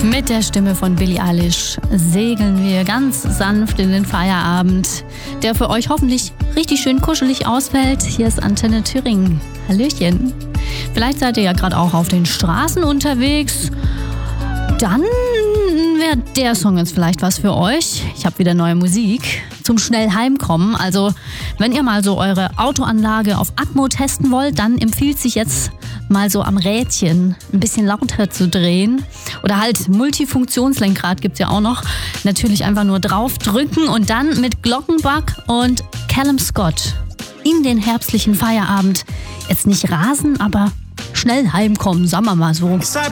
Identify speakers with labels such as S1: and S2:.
S1: Mit der Stimme von Billie Eilish segeln wir ganz sanft in den Feierabend, der für euch hoffentlich richtig schön kuschelig ausfällt. Hier ist Antenne Thüringen. Hallöchen. Vielleicht seid ihr ja gerade auch auf den Straßen unterwegs. Dann wäre der Song jetzt vielleicht was für euch. Ich habe wieder neue Musik zum schnell heimkommen. Also wenn ihr mal so eure Autoanlage auf Atmo testen wollt, dann empfiehlt sich jetzt mal so am Rädchen ein bisschen lauter zu drehen. Oder halt Multifunktionslenkrad gibt's ja auch noch. Natürlich einfach nur drauf drücken und dann mit Glockenbach und Callum Scott in den herbstlichen Feierabend jetzt nicht rasen, aber schnell heimkommen, sagen wir mal so.